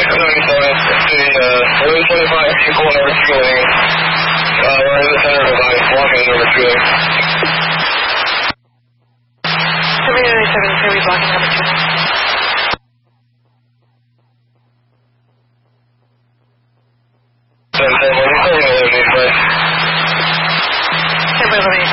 number 2 lane. We're in the center of the line, blocking number 2 lane. 773, blocking number 2 lane. Ten by 11,